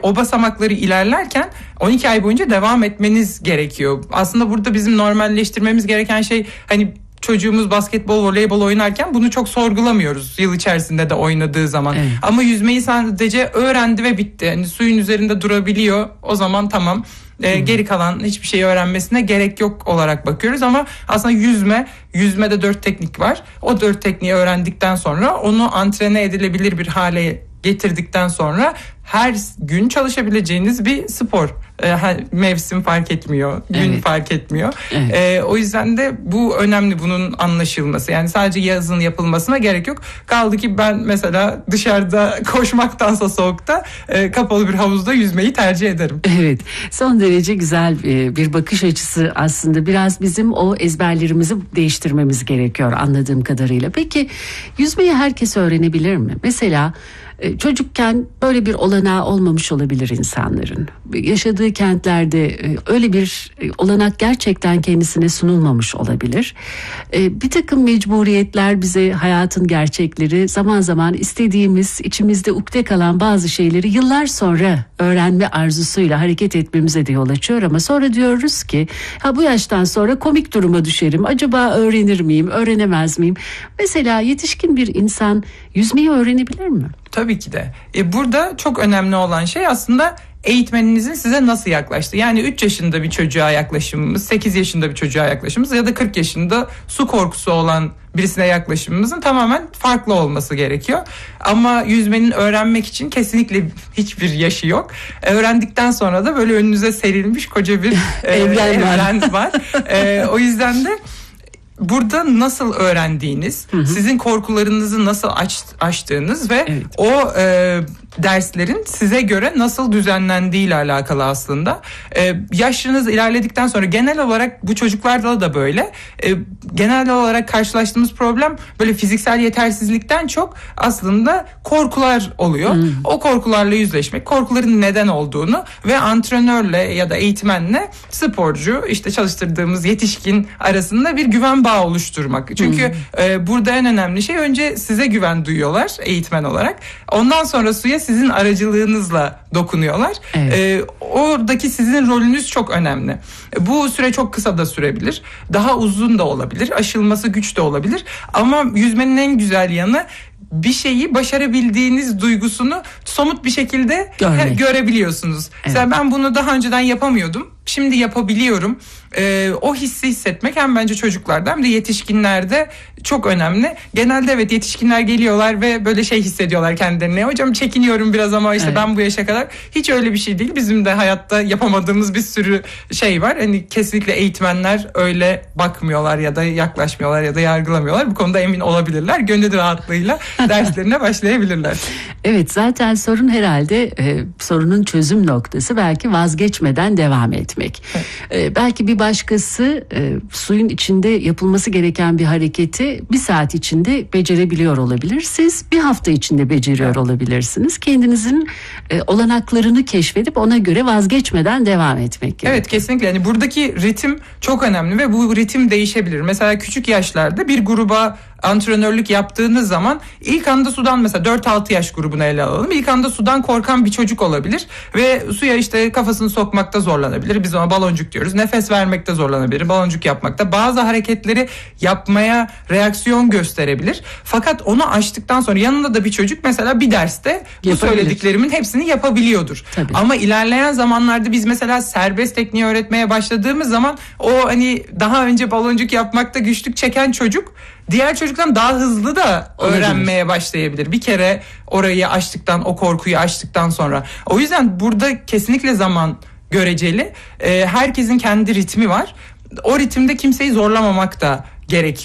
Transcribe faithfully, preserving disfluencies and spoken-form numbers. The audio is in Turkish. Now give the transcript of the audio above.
o basamakları ilerlerken on iki ay boyunca devam etmeniz gerekiyor. Aslında burada bizim normalleştirmemiz gereken şey, hani çocuğumuz basketbol, voleybol oynarken bunu çok sorgulamıyoruz yıl içerisinde de oynadığı zaman. Evet. Ama yüzmeyi sadece öğrendi ve bitti. Yani suyun üzerinde durabiliyor. O zaman tamam. Ee, geri kalan hiçbir şeyi öğrenmesine gerek yok olarak bakıyoruz ama aslında yüzme, yüzmede dört teknik var. O dört tekniği öğrendikten sonra onu antrene edilebilir bir hale getirdikten sonra her gün çalışabileceğiniz bir spor. E, mevsim fark etmiyor, gün evet. fark etmiyor. Evet. E, o yüzden de bu önemli, bunun anlaşılması. Yani sadece yazın yapılmasına gerek yok. Kaldı ki ben mesela dışarıda koşmaktansa soğukta e, kapalı bir havuzda yüzmeyi tercih ederim. Evet, son derece güzel bir bakış açısı aslında. Biraz bizim o ezberlerimizi değiştirmemiz gerekiyor anladığım kadarıyla. Peki yüzmeyi herkes öğrenebilir mi? Mesela çocukken böyle bir olanağı olmamış olabilir insanların. Yaşadığı kentlerde öyle bir olanak gerçekten kendisine sunulmamış olabilir. Bir takım mecburiyetler bize, hayatın gerçekleri, zaman zaman istediğimiz, içimizde ukde kalan bazı şeyleri yıllar sonra öğrenme arzusuyla hareket etmemize de yol açıyor ama sonra diyoruz ki ha bu yaştan sonra komik duruma düşerim. Acaba öğrenir miyim, öğrenemez miyim? Mesela yetişkin bir insan yüzmeyi öğrenebilir mi? Tabii ki de. E burada çok önemli olan şey aslında eğitmeninizin size nasıl yaklaştığı. Yani üç yaşında bir çocuğa yaklaşımımız, sekiz yaşında bir çocuğa yaklaşımımız ya da kırk yaşında su korkusu olan birisine yaklaşımımızın tamamen farklı olması gerekiyor. Ama yüzmenin öğrenmek için kesinlikle hiçbir yaşı yok. Öğrendikten sonra da böyle önünüze serilmiş koca bir evren, evren var. e, o yüzden de burada nasıl öğrendiğiniz, hı hı. sizin korkularınızı nasıl aç, aştığınız ve evet. o e, derslerin size göre nasıl düzenlendiği ile alakalı aslında. E, yaşınız ilerledikten sonra genel olarak bu çocuklarda da böyle. E, genel olarak karşılaştığımız problem böyle fiziksel yetersizlikten çok aslında korkular oluyor. Hmm. O korkularla yüzleşmek, korkuların neden olduğunu ve antrenörle ya da eğitmenle sporcu, işte çalıştırdığımız yetişkin arasında bir güven bağı oluşturmak. Çünkü hmm. e, burada en önemli şey, önce size güven duyuyorlar eğitmen olarak. Ondan sonra suya sizin aracılığınızla dokunuyorlar. Evet. Ee, oradaki sizin rolünüz çok önemli. Bu süre çok kısa da sürebilir. Daha uzun da olabilir. Aşılması güç de olabilir. Ama yüzmenin en güzel yanı, bir şeyi başarabildiğiniz duygusunu somut bir şekilde Görmek. görebiliyorsunuz. Evet. Mesela ben bunu daha önceden yapamıyordum. Şimdi yapabiliyorum. Ee, o hissi hissetmek hem bence çocuklarda hem de yetişkinlerde çok önemli. Genelde evet, yetişkinler geliyorlar ve böyle şey hissediyorlar kendilerine. Hocam çekiniyorum biraz ama işte evet. ben bu yaşa kadar. Hiç öyle bir şey değil. Bizim de hayatta yapamadığımız bir sürü şey var. Hani kesinlikle eğitmenler öyle bakmıyorlar ya da yaklaşmıyorlar ya da yargılamıyorlar. Bu konuda emin olabilirler. Gönül rahatlığıyla derslerine başlayabilirler. Evet, zaten sorun herhalde e, sorunun çözüm noktası belki vazgeçmeden devam etmek. Evet. E, belki bir başkası e, suyun içinde yapılması gereken bir hareketi bir saat içinde becerebiliyor olabilir. Siz bir hafta içinde beceriyor evet. olabilirsiniz. Kendinizin e, olanaklarını keşfedip ona göre vazgeçmeden devam etmek gerekiyor. Evet, kesinlikle. Yani buradaki ritim çok önemli ve bu ritim değişebilir. Mesela küçük yaşlarda bir gruba antrenörlük yaptığınız zaman ilk anda sudan, mesela dört altı yaş grubunu ele alalım. İlk anda sudan korkan bir çocuk olabilir ve suya işte kafasını sokmakta zorlanabilir. Biz ona baloncuk diyoruz. Nefes vermekte zorlanabilir. Baloncuk yapmakta. Bazı hareketleri yapmaya reaksiyon gösterebilir. Fakat onu aştıktan sonra yanında da bir çocuk mesela bir derste bu söylediklerimin hepsini yapabiliyordur. Tabii. Ama ilerleyen zamanlarda biz mesela serbest tekniği öğretmeye başladığımız zaman o hani daha önce baloncuk yapmakta güçlük çeken çocuk diğer çocuktan daha hızlı da öğrenmeye Olabilir. başlayabilir. Bir kere orayı aştıktan, o korkuyu aştıktan sonra. O yüzden burada kesinlikle zaman göreceli. Ee, herkesin kendi ritmi var. O ritimde kimseyi zorlamamak da gerekiyor.